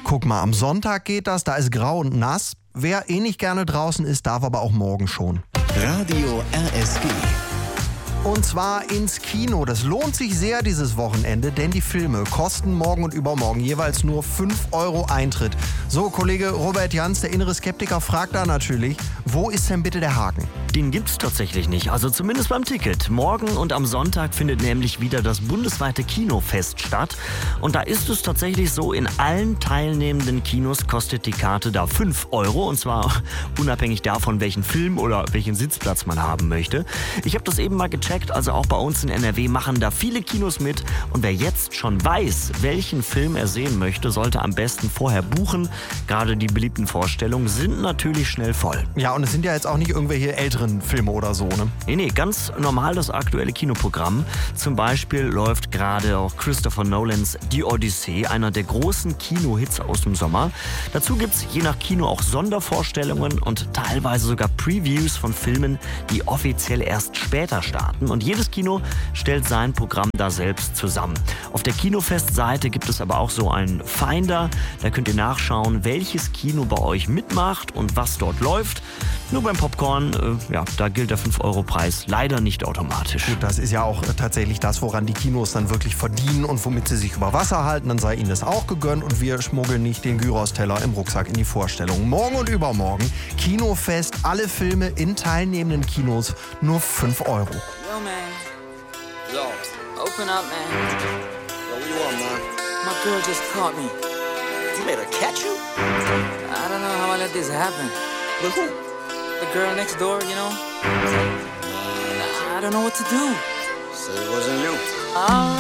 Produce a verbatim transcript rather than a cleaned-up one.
Guck mal, am Sonntag geht das, da ist grau und nass. Wer eh nicht gerne draußen ist, darf aber auch morgen schon. Radio R S G. Und zwar ins Kino. Das lohnt sich sehr dieses Wochenende, denn die Filme kosten morgen und übermorgen jeweils nur fünf Euro Eintritt. So, Kollege Robert Jans, der innere Skeptiker, fragt da natürlich, wo ist denn bitte der Haken? Den gibt's tatsächlich nicht, also zumindest beim Ticket. Morgen und am Sonntag findet nämlich wieder das bundesweite Kinofest statt. Und da ist es tatsächlich so, in allen teilnehmenden Kinos kostet die Karte da fünf Euro. Und zwar unabhängig davon, welchen Film oder welchen Sitzplatz man haben möchte. Ich habe das eben mal gecheckt, also auch bei uns in N R W machen da viele Kinos mit. Und wer jetzt schon weiß, welchen Film er sehen möchte, sollte am besten vorher buchen. Gerade die beliebten Vorstellungen sind natürlich schnell voll. Ja, und es sind ja jetzt auch nicht irgendwelche älteren Filme oder so, ne? Nee, nee, ganz normal das aktuelle Kinoprogramm. Zum Beispiel läuft gerade auch Christopher Nolans Die Odyssee, einer der großen Kinohits aus dem Sommer. Dazu gibt's je nach Kino auch Sondervorstellungen und teilweise sogar Previews von Filmen, die offiziell erst später starten. Und jedes Kino stellt sein Programm da selbst zusammen. Auf der Kinofest-Seite gibt es aber auch so einen Finder. Da könnt ihr nachschauen, welches Kino bei euch mitmacht und was dort läuft. Nur beim Popcorn, äh, ja, da gilt der fünf Euro Preis leider nicht automatisch. Gut, das ist ja auch äh, tatsächlich das, woran die Kinos dann wirklich verdienen und womit sie sich über Wasser halten. Dann sei ihnen das auch gegönnt und wir schmuggeln nicht den Gyros-Teller im Rucksack in die Vorstellung. Morgen und übermorgen Kinofest, alle Filme in teilnehmenden Kinos, nur fünf Euro. Yo, man. Yo. Open up, man. Yo, what you want, man? My girl just caught me. You made her catch you? I don't know how I let this happen. With who? The girl next door, you know? I don't know what to do. So it wasn't you. All